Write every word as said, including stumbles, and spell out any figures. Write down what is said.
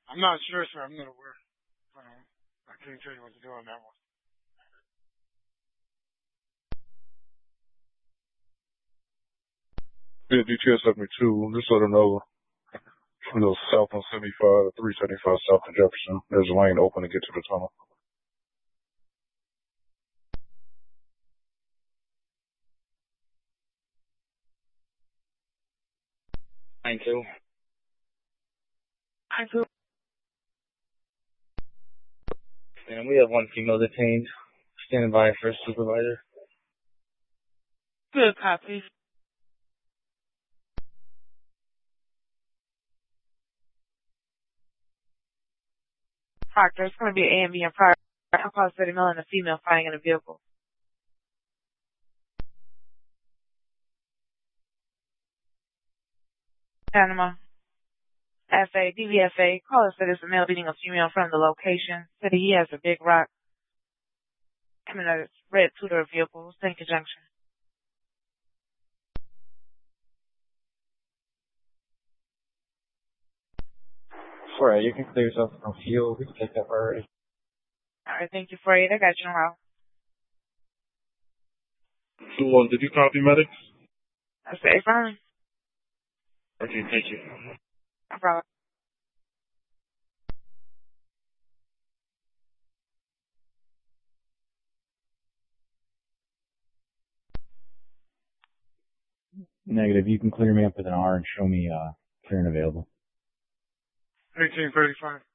I'm not sure, sir. I'm not aware. Um, I can't tell you what to do on that one. Yeah, D T S seventy-two, just let them know. We go south on seventy-five, three seventy-five south of Jefferson. There's a lane open to get to the tunnel. Nine two. Nine two. And we have one female detained. Standing by for a supervisor. Good copy. Proctor, it's going to be A M B and prior. I'll call City Mill and a female fighting in a vehicle. Panama. F A, D V F A, call us that there's a male beating a female in front of the location. Said he has a big rock. I'm in a red two-door vehicle, in conjunction. Alright, you can clear yourself from fuel. We can take that priority. Alright, thank you for it. I got you in route. two one, did you copy medics? I say fine. Okay, thank you. No problem. Negative. You can clear me up with an R and show me uh, clear and available. eighteen thirty-five.